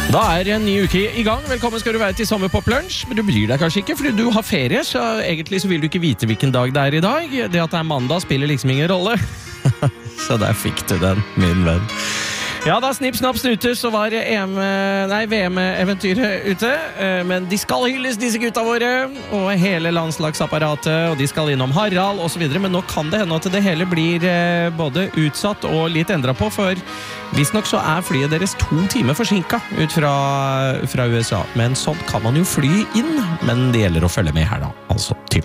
Da en ny uke i gang. Velkommen skal du være til Sommerpop Lunsj. Men du bryr deg kanskje ikke, fordi du har ferie, så egentlig så vil du ikke vite hvilken dag det i dag. Det at det mandag spiller liksom ingen rolle. Så der fikk du den, min venn. Ja, da snipp, snapp, snute, så var VM-eventyret ute. Men de skal hylles, disse gutta våre, og hele landslagsapparatet, og de skal innom Harald, og så videre. Men nå kan det hende at det hele blir både utsatt og litt endret på, for visstnok så flyet deres 2 timer forsinket ut fra USA. Men sånn kan man jo fly inn, men det gjelder å følge med her da, altså til